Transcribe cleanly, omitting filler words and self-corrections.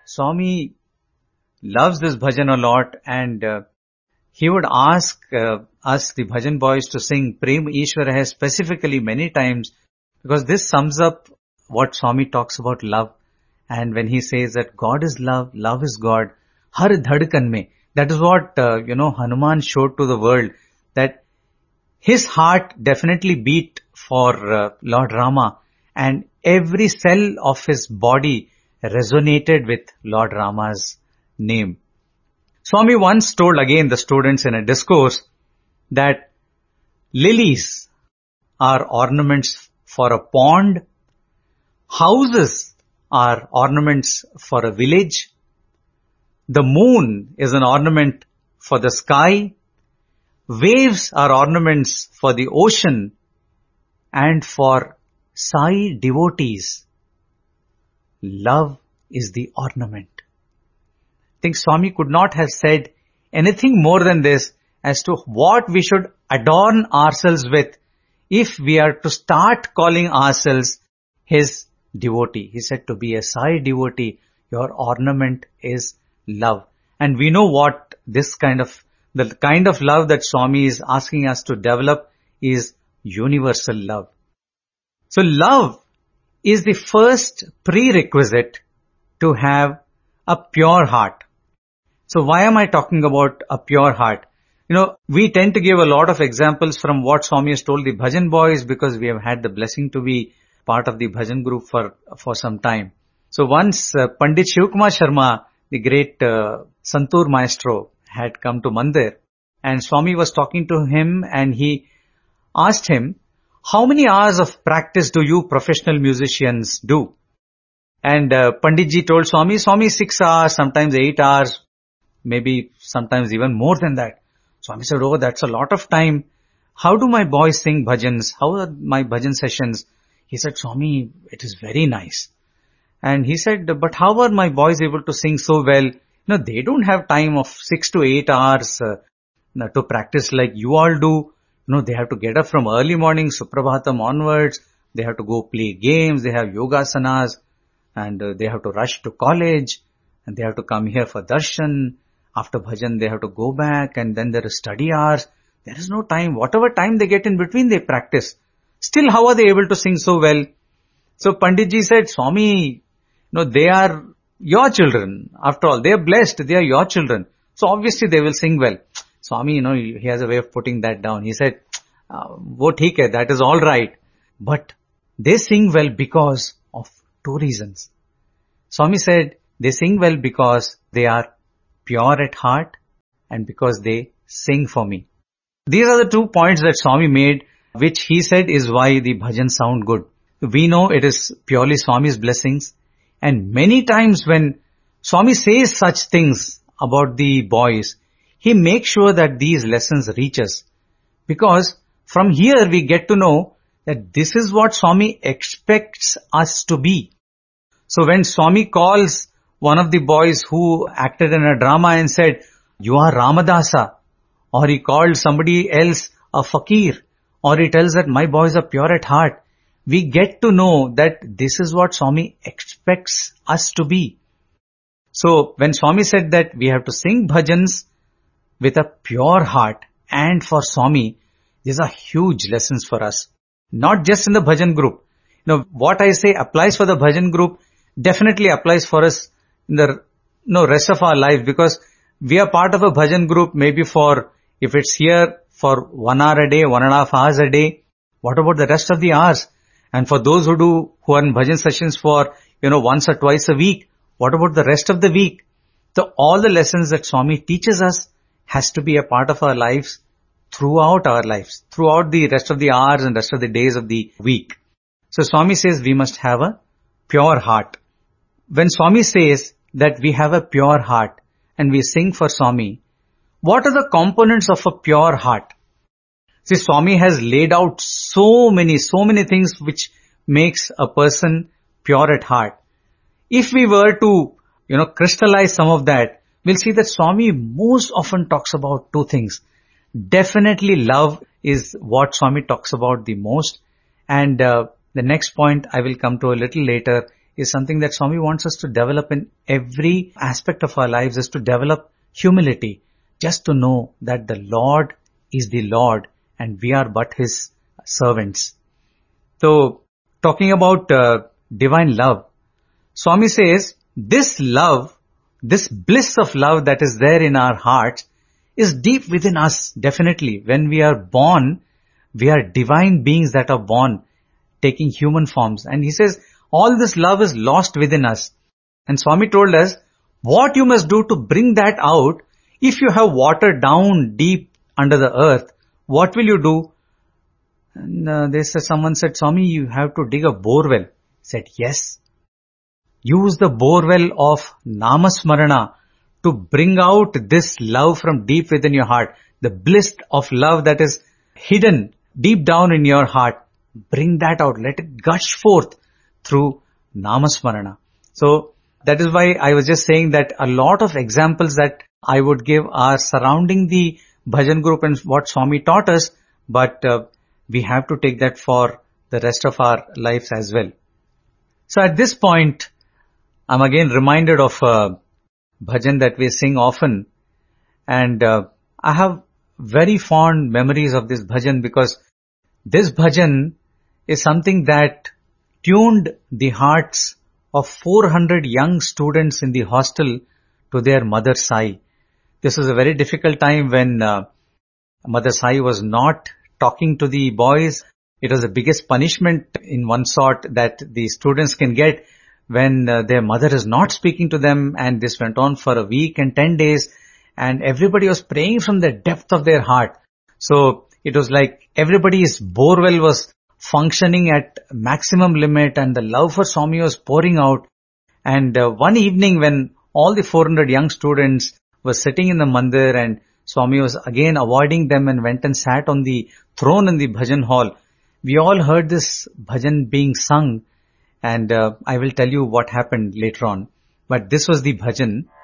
Swami loves this bhajan a lot, and he would ask us, the bhajan boys, to sing Prem Ishwar Hai specifically many times, because this sums up what Swami talks about love. And when he says that God is love, love is God, har dhadkan mein, that is what, Hanuman showed to the world, that his heart definitely beat for Lord Rama, and every cell of his body resonated with Lord Rama's name. Swami once told again the students in a discourse that lilies are ornaments for a pond, houses are ornaments for a village, the moon is an ornament for the sky, waves are ornaments for the ocean, and for Sai devotees, love is the ornament. I think Swami could not have said anything more than this as to what we should adorn ourselves with if we are to start calling ourselves his devotee. He said, to be a Sai devotee, your ornament is love. And we know what the kind of love that Swami is asking us to develop is universal love. So love is the first prerequisite to have a pure heart. So why am I talking about a pure heart? We tend to give a lot of examples from what Swami has told the bhajan boys, because we have had the blessing to be part of the bhajan group for some time. So once Pandit Shivkumar Sharma, the great Santoor maestro, had come to Mandir, and Swami was talking to him, and he asked him, how many hours of practice do you professional musicians do? And Panditji told Swami 6 hours, sometimes 8 hours, maybe sometimes even more than that. Swami said, oh, that's a lot of time. How do my boys sing bhajans? How are my bhajan sessions? He said, Swami, it is very nice. And he said, but how are my boys able to sing so well? They don't have time of 6 to 8 hours to practice like you all do. They have to get up from early morning, Suprabhatam onwards. They have to go play games. They have yogasanas, and they have to rush to college, and they have to come here for darshan. After bhajan, they have to go back, and then there is study hours. There is no time. Whatever time they get in between, they practice. Still, how are they able to sing so well? So Panditji said, Swami, they are your children. After all, they are blessed. They are your children. So obviously they will sing well. Swami, he has a way of putting that down. He said, wo theek hai, that is all right. But they sing well because of 2 reasons. Swami said, they sing well because they are pure at heart and because they sing for me. These are the 2 points that Swami made, which he said is why the bhajan sound good. We know it is purely Swami's blessings. And many times when Swami says such things about the boys, he makes sure that these lessons reach us. Because from here we get to know that this is what Swami expects us to be. So when Swami calls one of the boys who acted in a drama and said, you are Ramadasa, or he called somebody else a fakir, or he tells that my boys are pure at heart, we get to know that this is what Swami expects us to be. So when Swami said that we have to sing bhajans with a pure heart and for Swami, these are huge lessons for us. Not just in the bhajan group. What I say applies for the bhajan group definitely applies for us in the rest of our life, because we are part of a bhajan group maybe for, if it's here for 1 hour a day, 1.5 hours a day, what about the rest of the hours? And for those who are in bhajan sessions for, once or twice a week, what about the rest of the week? So all the lessons that Swami teaches us has to be a part of our lives throughout our lives, throughout the rest of the hours and rest of the days of the week. So Swami says we must have a pure heart. When Swami says that we have a pure heart and we sing for Swami, what are the components of a pure heart? See, Swami has laid out so many things which makes a person pure at heart. If we were to, crystallize some of that, we'll see that Swami most often talks about 2 things. Definitely love is what Swami talks about the most. And the next point I will come to a little later is something that Swami wants us to develop in every aspect of our lives, is to develop humility, just to know that the Lord is the Lord and we are but His servants. So, talking about divine love, Swami says, this love, this bliss of love that is there in our hearts is deep within us, definitely. When we are born, we are divine beings that are born, taking human forms. And he says, all this love is lost within us. And Swami told us, what you must do to bring that out, if you have water down deep under the earth, what will you do? And someone said, Swami, you have to dig a borewell. He said, yes. Use the borewell of Namasmarana to bring out this love from deep within your heart. The bliss of love that is hidden deep down in your heart. Bring that out. Let it gush forth through Namasmarana. So that is why I was just saying that a lot of examples that I would give are surrounding the bhajan group and what Swami taught us, but we have to take that for the rest of our lives as well. So at this point, I'm again reminded of a bhajan that we sing often, and I have very fond memories of this bhajan because this bhajan is something that tuned the hearts of 400 young students in the hostel to their Mother Sai. This was a very difficult time when Mother Sai was not talking to the boys. It was the biggest punishment in one sort that the students can get when their mother is not speaking to them, and this went on for a week and 10 days, and everybody was praying from the depth of their heart. So it was like everybody's borewell was functioning at maximum limit and the love for Swami was pouring out. And one evening when all the 400 young students were sitting in the mandir and Swami was again avoiding them and went and sat on the throne in the bhajan hall, we all heard this bhajan being sung, and I will tell you what happened later on. But this was the bhajan.